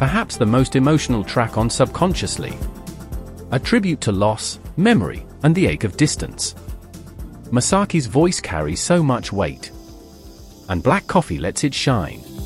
perhaps the most emotional track on Subconsciously. A tribute to loss, memory, and the ache of distance. Masaki's voice carries so much weight. And black coffee lets it shine.